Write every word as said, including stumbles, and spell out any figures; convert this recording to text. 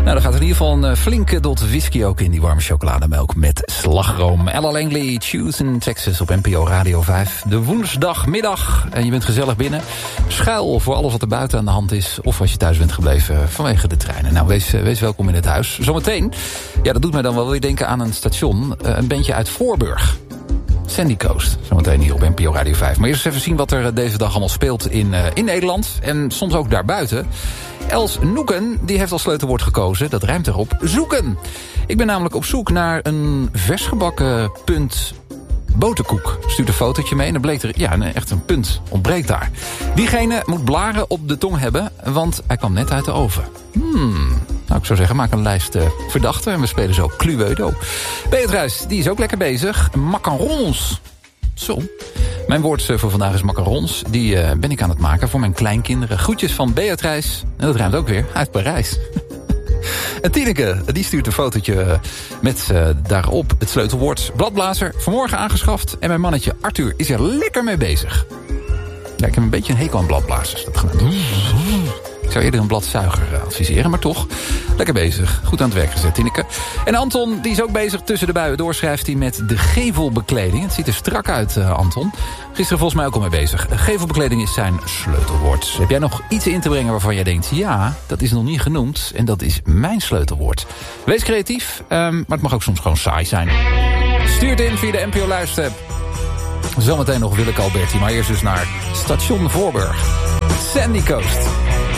Nou, er gaat in ieder geval een flinke dot whisky ook in die warme chocolademelk met slagroom. Ella Langley, Choose in Texas op N P O Radio vijf. De woensdagmiddag en je bent gezellig binnen. Schuil voor alles wat er buiten aan de hand is. Of als je thuis bent gebleven vanwege de treinen. Nou, wees, wees welkom in het huis. Zometeen, ja, dat doet mij dan wel weer denken aan een station. Een bandje uit Voorburg. Sandy Coast, zometeen hier op N P O Radio vijf. Maar eerst even zien wat er deze dag allemaal speelt in, uh, in Nederland. En soms ook daarbuiten. Els Noeken, die heeft als sleutelwoord gekozen. Dat rijmt erop, zoeken. Ik ben namelijk op zoek naar een versgebakken punt boterkoek. Stuurt een fotootje mee en dan bleek er, ja, echt een punt ontbreekt daar. Diegene moet blaren op de tong hebben, want hij kwam net uit de oven. Hmm... Nou, ik zou zeggen, maak een lijst uh, verdachten. En we spelen zo Cluedo. Beatrice, die is ook lekker bezig. Macarons. Zo. Mijn woord uh, voor vandaag is macarons. Die uh, ben ik aan het maken voor mijn kleinkinderen. Groetjes van Beatrice. En dat ruimt ook weer uit Parijs. En Tineke, die stuurt een fotootje met uh, daarop het sleutelwoord bladblazer. Vanmorgen aangeschaft. En mijn mannetje Arthur is er lekker mee bezig. Ja, ik heb een beetje een hekel aan bladblazers. Dat gaat doen. Ik zou eerder een bladzuiger adviseren, maar toch. Lekker bezig. Goed aan het werk gezet, Tineke. En Anton, die is ook bezig tussen de buien. Doorschrijft hij met de gevelbekleding. Het ziet er strak uit, uh, Anton. Gisteren volgens mij ook al mee bezig. Gevelbekleding is zijn sleutelwoord. Heb jij nog iets in te brengen waarvan jij denkt... ja, dat is nog niet genoemd en dat is mijn sleutelwoord. Wees creatief, um, maar het mag ook soms gewoon saai zijn. Stuur het in via de N P O Luisterapp. Zometeen nog Willeke Alberti, maar eerst dus naar Station Voorburg. Sandy Coast.